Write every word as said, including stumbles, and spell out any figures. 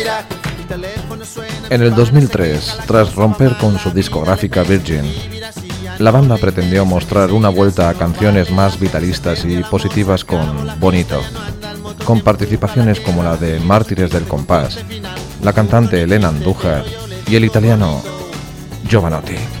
En el dos mil tres, tras romper con su discográfica Virgin, la banda pretendió mostrar una vuelta a canciones más vitalistas y positivas con Bonito, con participaciones como la de Mártires del Compás, la cantante Elena Andújar y el italiano Jovanotti.